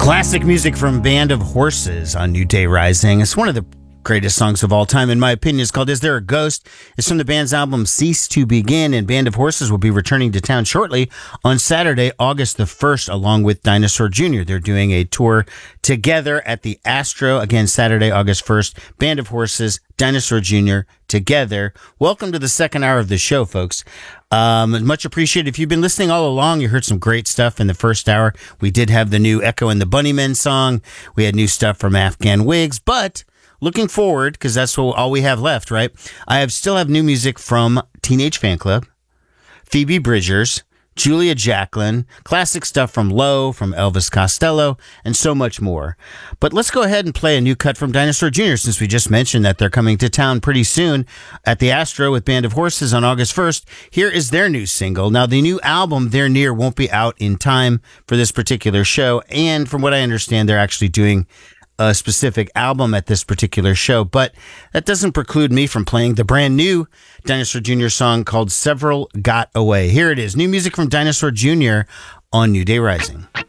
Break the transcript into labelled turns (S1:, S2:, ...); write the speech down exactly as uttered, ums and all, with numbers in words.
S1: Classic music from Band of Horses on New Day Rising. It's one of the greatest songs of all time, in my opinion. It's called Is There a Ghost? It's from the band's album Cease to Begin, and Band of Horses will be returning to town shortly on Saturday, August the first, along with Dinosaur Junior They're doing a tour together at the Astro. Again, Saturday, August first, Band of Horses, Dinosaur Junior together. Welcome to the second hour of the show, folks. Um, much appreciated. If you've been listening all along, you heard some great stuff in the first hour. We did have the new Echo and the Bunnymen song. We had new stuff from Afghan Wigs, but looking forward, because that's what, all we have left, right? I have still have new music from Teenage Fan Club, Phoebe Bridgers, Julia Jacklin, classic stuff from Low, from Elvis Costello, and so much more. But let's go ahead and play a new cut from Dinosaur Junior, since we just mentioned that they're coming to town pretty soon at the Astro with Band of Horses on August first. Here is their new single. Now, the new album, They're Near, won't be out in time for this particular show, and from what I understand, they're actually doing a specific album at this particular show, but that doesn't preclude me from playing the brand new Dinosaur Junior song called Several Got Away. Here it is, new music from Dinosaur Junior on New Day Rising.